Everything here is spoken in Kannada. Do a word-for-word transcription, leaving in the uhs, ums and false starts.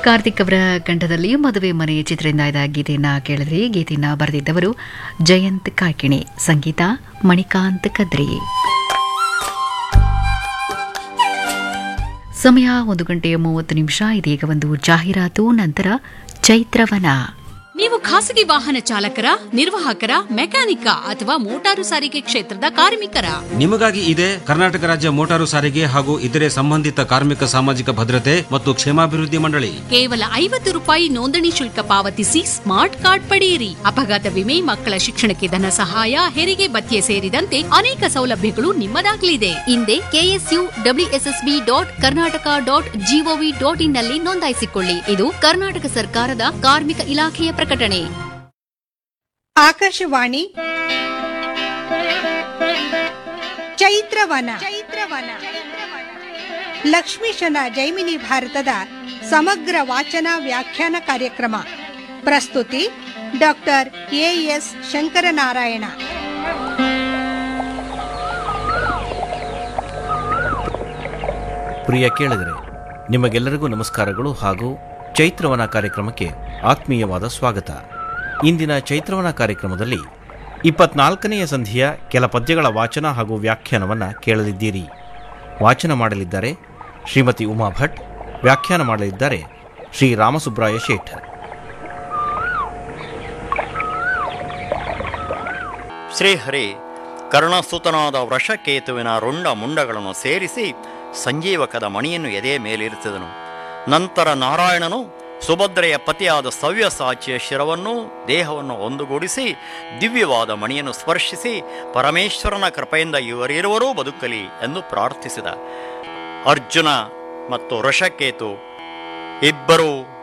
ಕಾರ್ತಿಕ್ ಅವರ ಕಂಠದಲ್ಲಿ ಮದುವೆ ಮನೆ ಚಿತ್ರದಿಂದ ಇದ್ದ ಗೀತೆಯನ್ನ ಕೇಳಿದ್ರಿ. ಗೀತೆಯನ್ನ ಬರೆದಿದ್ದವರು ಜಯಂತ್ ಕಾಯ್ಕಿಣಿ, ಸಂಗೀತ ಮಣಿಕಾಂತ್ ಕದ್ರಿ. ಸಮಯ ಒಂದು ಗಂಟೆ ಮೂವತ್ತು ನಿಮಿಷ. ಇದೀಗ ಒಂದು ಜಾಹೀರಾತು, ನಂತರ ಚೈತ್ರವನ. ನೀವು ಖಾಸಗಿ ವಾಹನ ಚಾಲಕರ, ನಿರ್ವಾಹಕರ, ಮೆಕ್ಯಾನಿಕ ಅಥವಾ ಮೋಟಾರು ಸಾರಿಗೆ ಕ್ಷೇತ್ರದ ಕಾರ್ಮಿಕರ? ನಿಮಗಾಗಿ ಇದೆ ಕರ್ನಾಟಕ ರಾಜ್ಯ ಮೋಟಾರು ಸಾರಿಗೆ ಹಾಗೂ ಇತರೆ ಸಂಬಂಧಿತ ಕಾರ್ಮಿಕ ಸಾಮಾಜಿಕ ಭದ್ರತೆ ಮತ್ತು ಕ್ಷೇಮಾಭಿವೃದ್ಧಿ ಮಂಡಳಿ. ಕೇವಲ ಐವತ್ತು ರೂಪಾಯಿ ನೋಂದಣಿ ಶುಲ್ಕ ಪಾವತಿಸಿ ಸ್ಮಾರ್ಟ್ ಕಾರ್ಡ್ ಪಡೆಯಿರಿ. ಅಪಘಾತ ವಿಮೆ, ಮಕ್ಕಳ ಶಿಕ್ಷಣಕ್ಕೆ ಧನ ಸಹಾಯ, ಹೆರಿಗೆ ಭತ್ಯೆ ಸೇರಿದಂತೆ ಅನೇಕ ಸೌಲಭ್ಯಗಳು ನಿಮ್ಮದಾಗಲಿದೆ. ಹಿಂದೆ KSU WSSB dot Karnataka dot gov dot in ನಲ್ಲಿ ನೋಂದಾಯಿಸಿಕೊಳ್ಳಿ. ಇದು ಕರ್ನಾಟಕ ಸರ್ಕಾರದ ಕಾರ್ಮಿಕ ಇಲಾಖೆಯ ಪ್ರಕಟಣೆ. ಆಕಾಶವಾಣಿ ಚೈತ್ರವನ. ಚೈತ್ರವನ ಲಕ್ಷ್ಮೀಶನ ಜೈಮಿನಿ ಭಾರತದ ಸಮಗ್ರ ವಾಚನ ವ್ಯಾಖ್ಯಾನ ಕಾರ್ಯಕ್ರಮ. ಪ್ರಸ್ತುತಿ ಡಾಕ್ಟರ್ ಎ ಎಸ್ ಶಂಕರನಾರಾಯಣ. ಪ್ರಿಯ ಕೇಳಿದರೆ, ನಿಮಗೆಲ್ಲರಿಗೂ ನಮಸ್ಕಾರಗಳು ಹಾಗೂ ಚೈತ್ರವನ ಕಾರ್ಯಕ್ರಮಕ್ಕೆ ಆತ್ಮೀಯವಾದ ಸ್ವಾಗತ. ಇಂದಿನ ಚೈತ್ರವನ ಕಾರ್ಯಕ್ರಮದಲ್ಲಿ ಇಪ್ಪತ್ನಾಲ್ಕನೆಯ ಸಂಧಿಯ ಕೆಲ ಪದ್ಯಗಳ ವಾಚನ ಹಾಗೂ ವ್ಯಾಖ್ಯಾನವನ್ನು ಕೇಳಲಿದ್ದೀರಿ. ವಾಚನ ಮಾಡಲಿದ್ದಾರೆ ಶ್ರೀಮತಿ ಉಮಾ ಭಟ್, ವ್ಯಾಖ್ಯಾನ ಮಾಡಲಿದ್ದಾರೆ ಶ್ರೀ ರಾಮಸುಬ್ರಾಯ ಶೇಠ್. ಶ್ರೀಹರಿ ಕರ್ಣಸುತನಾದ ವೃಷಕೇತುವಿನ ರುಂಡ ಮುಂಡಗಳನ್ನು ಸೇರಿಸಿ ಸಂಜೀವಕದ ಮಣಿಯನ್ನು ಎದೆಯ ಮೇಲಿರಿಸಿದನು. ನಂತರ ನಾರಾಯಣನು ಸುಭದ್ರೆಯ ಪತಿಯಾದ ಸವ್ಯಸಾಚಿಯ ಶಿರವನ್ನು ದೇಹವನ್ನು ಒಂದುಗೂಡಿಸಿ ದಿವ್ಯವಾದ ಮಣಿಯನ್ನು ಸ್ಪರ್ಶಿಸಿ ಪರಮೇಶ್ವರನ ಕೃಪೆಯಿಂದ ಇವರಿರುವರೂ ಬದುಕಲಿ ಎಂದು ಪ್ರಾರ್ಥಿಸಿದ. ಅರ್ಜುನ ಮತ್ತು ವೃಷಕೇತು ಇಬ್ಬರೂ